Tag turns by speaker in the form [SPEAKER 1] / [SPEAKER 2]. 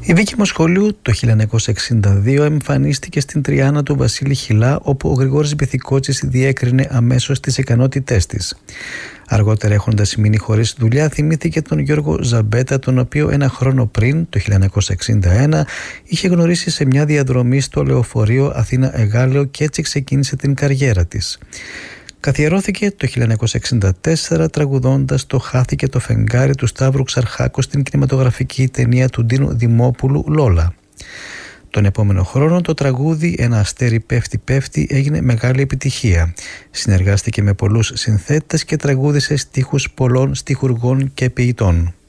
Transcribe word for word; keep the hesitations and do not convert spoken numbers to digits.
[SPEAKER 1] Η Βίκη Μοσχολιού το χίλια εννιακόσια εξήντα δύο εμφανίστηκε στην Τριάνα του Βασίλη Χιλά, όπου ο Γρηγόρης Μπιθικότσης διέκρινε αμέσως τις ικανότητές της. Αργότερα, έχοντας μείνει χωρίς δουλειά, θυμήθηκε τον Γιώργο Ζαμπέτα, τον οποίο ένα χρόνο πριν, το χίλια εννιακόσια εξήντα ένα, είχε γνωρίσει σε μια διαδρομή στο λεωφορείο Αθήνα-Εγάλεο και έτσι ξεκίνησε την καριέρα της. Καθιερώθηκε το χίλια εννιακόσια εξήντα τέσσερα τραγουδώντας το «Χάθηκε το φεγγάρι» του Σταύρου Ξαρχάκου στην κινηματογραφική ταινία του Ντίνου Δημόπουλου «Λόλα». Τον επόμενο χρόνο το τραγούδι «Ένα αστέρι πέφτει πέφτει» έγινε μεγάλη επιτυχία. Συνεργάστηκε με πολλούς συνθέτες και τραγούδισε στίχους πολλών στιχουργών και ποιητών.